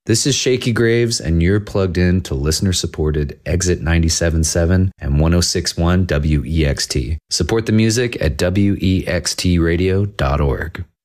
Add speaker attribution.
Speaker 1: This is Shaky Graves, and you're plugged in to listener-supported Exit 97.7 and 106.1 WEXT. Support the music at wextradio.org.